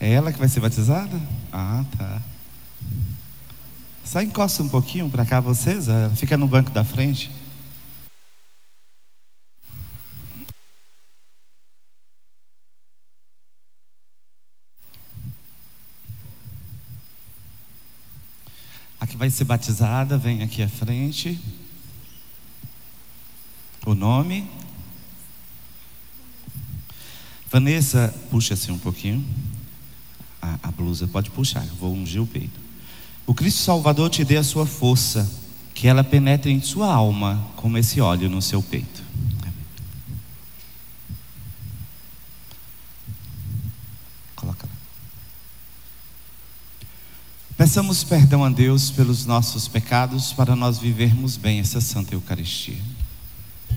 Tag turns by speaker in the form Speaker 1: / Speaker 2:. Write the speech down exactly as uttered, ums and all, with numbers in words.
Speaker 1: É ela que vai ser batizada? Ah, tá. Só encosta um pouquinho para cá vocês, ela fica no banco da frente. A que vai ser batizada, vem aqui à frente. O nome? Vanessa, puxa assim um pouquinho. A, a blusa, pode puxar, eu vou ungir o peito. O Cristo Salvador te dê a sua força, que ela penetre em sua alma, como esse óleo no seu peito. Coloca lá. Peçamos perdão a Deus pelos nossos pecados, para nós vivermos bem essa Santa Eucaristia.